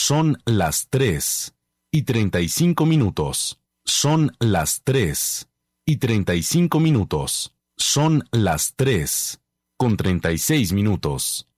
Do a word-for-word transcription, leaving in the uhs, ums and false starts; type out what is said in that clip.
Son las tres y treinta y cinco minutos. Son las tres y treinta y cinco minutos. Son las tres con treinta y seis minutos.